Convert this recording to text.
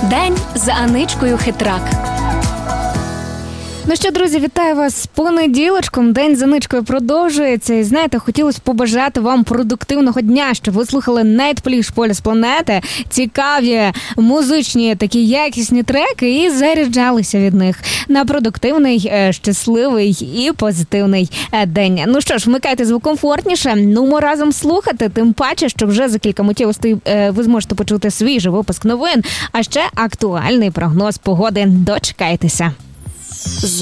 День з Аничкою Хитрак. Ну що, друзі, вітаю вас з понеділочком. День з Аничкою продовжується. І знаєте, хотілося побажати вам продуктивного дня, щоб ви слухали найтепліший полюс планети, цікаві, музичні, такі якісні треки і заряджалися від них на продуктивний, щасливий і позитивний день. Ну що ж, вмикайте звук комфортніше, ну разом слухати, тим паче, що вже за кілька миттєвостей ви зможете почути свіжий випуск новин, а ще актуальний прогноз погоди. Дочекайтеся.